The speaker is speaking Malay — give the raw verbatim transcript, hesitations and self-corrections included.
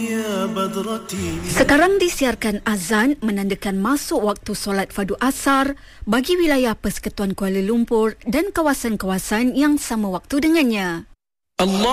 Sekarang disiarkan azan menandakan masuk waktu solat fardu asar bagi wilayah Persekutuan Kuala Lumpur dan kawasan-kawasan yang sama waktu dengannya. Allah